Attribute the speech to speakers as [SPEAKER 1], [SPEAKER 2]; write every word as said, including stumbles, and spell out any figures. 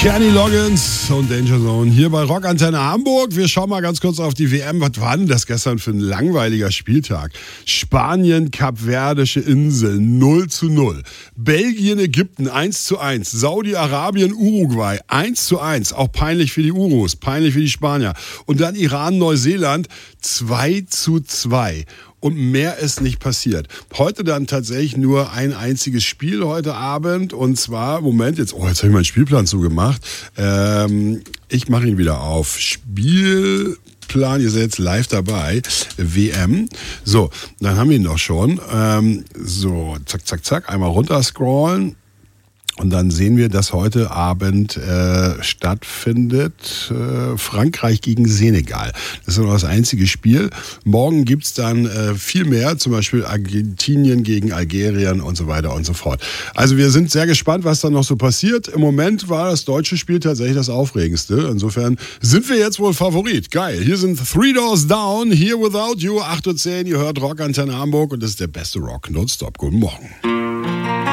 [SPEAKER 1] Kenny Loggins und Danger Zone hier bei Rockantenne Hamburg. Wir schauen mal ganz kurz auf die W M. Was war denn das gestern für ein langweiliger Spieltag? Spanien, Kapverdische Inseln null zu null. Belgien, Ägypten eins zu eins. Saudi-Arabien, Uruguay eins zu eins. Auch peinlich für die Urus, peinlich für die Spanier. Und dann Iran, Neuseeland zwei zu zwei. Und mehr ist nicht passiert. Heute dann tatsächlich nur ein einziges Spiel heute Abend. Und zwar, Moment, jetzt, oh, jetzt habe ich meinen Spielplan zugemacht. Ähm, ich mache ihn wieder auf. Spielplan, ihr seid jetzt live dabei. W M. So, dann haben wir ihn doch schon. Ähm, so, zack, zack, zack. Einmal runterscrollen. Und dann sehen wir, dass heute Abend äh, stattfindet äh, Frankreich gegen Senegal. Das ist nur das einzige Spiel. Morgen gibt's dann äh, viel mehr, zum Beispiel Argentinien gegen Algerien und so weiter und so fort. Also wir sind sehr gespannt, was da noch so passiert. Im Moment war das deutsche Spiel tatsächlich das Aufregendste. Insofern sind wir jetzt wohl Favorit. Geil. Hier sind Three Doors Down, Here Without You, acht Uhr zehn. Ihr hört Rockantenne Hamburg und das ist der beste Rock. Nonstop. Guten Morgen.